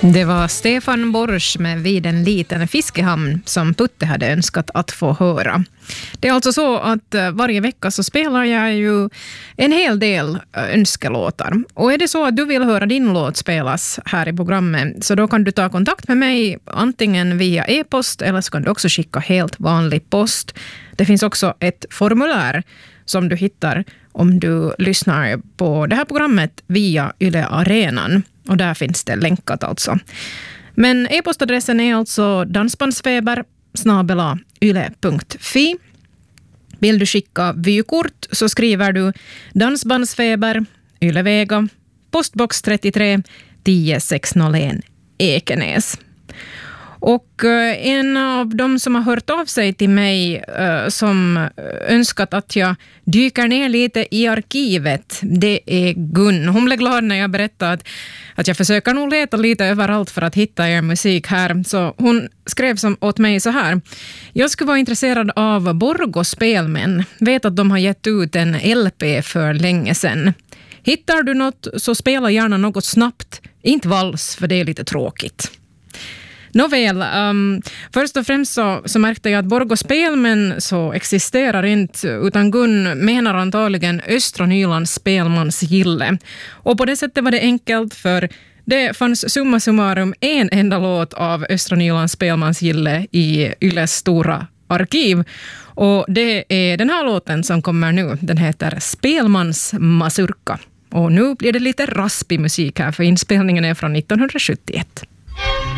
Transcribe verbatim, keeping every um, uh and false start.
Det var Stefan Borsch med Vid en liten fiskehamn som Putte hade önskat att få höra. Det är alltså så att varje vecka så spelar jag ju en hel del önskelåtar. Och är det så att du vill höra din låt spelas här i programmet, så då kan du ta kontakt med mig antingen via e-post eller så kan du också skicka helt vanlig post. Det finns också ett formulär som du hittar om du lyssnar på det här programmet via Yle Arenan. Och där finns det länkat alltså. Men e-postadressen är alltså dansbandsfeber snabel-a yle punkt fi. Vill du skicka vykort så skriver du dansbandsfeber, Ylevega, postbox trettiotre tio sexhundraett Ekenäs. Och en av dem som har hört av sig till mig uh, som önskat att jag dyker ner lite i arkivet, det är Gun. Hon blev glad när jag berättade att, att jag försöker nog leta lite överallt för att hitta er musik här. Så hon skrev som, åt mig så här: jag skulle vara intresserad av Borgå Spelmän. Vet att de har gett ut en L P för länge sedan. Hittar du något så spela gärna något snabbt. Inte vals, för det är lite tråkigt. Nåväl, um, först och främst så, så märkte jag att Borgå Spelmän så existerar inte, utan Gun menar antagligen Östra Nylands spelmansgille. Och på det sättet var det enkelt, för det fanns summa summarum en enda låt av Östra Nylands spelmansgille i Yles stora arkiv. Och det är den här låten som kommer nu. Den heter Spelmans Masurka. Och nu blir det lite raspig musik här, för inspelningen är från nittonhundrasjuttioett.